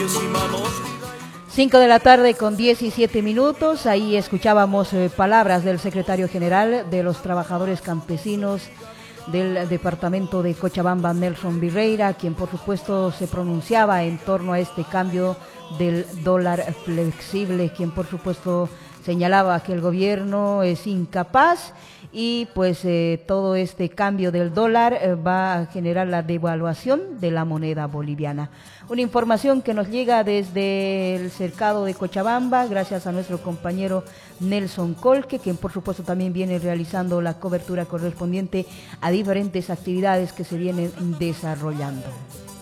5 de la tarde con 17 minutos, ahí escuchábamos palabras del secretario general de los trabajadores campesinos del departamento de Cochabamba, Nelson Virreira, quien por supuesto se pronunciaba en torno a este cambio del dólar flexible, quien por supuesto señalaba que el gobierno es incapaz y pues todo este cambio del dólar va a generar la devaluación de la moneda boliviana. Una información que nos llega desde el cercado de Cochabamba, gracias a nuestro compañero Nelson Colque, quien por supuesto también viene realizando la cobertura correspondiente a diferentes actividades que se vienen desarrollando.